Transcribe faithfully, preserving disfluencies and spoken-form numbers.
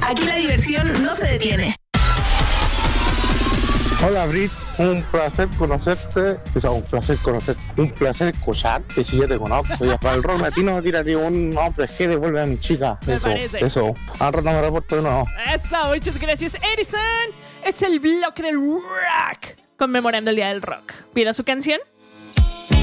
Aquí la diversión no se detiene. Hola Brit, un placer conocerte, o sea, un placer conocerte, un placer escucharte si ya te conozco. Y para el rol latino, tírate un hombre que devuelve a mi chica. Me eso, parece. eso. Al rato me reporto de nuevo. Eso, muchas gracias, Edison. Es el bloque del rock, conmemorando el Día del Rock. Pida su canción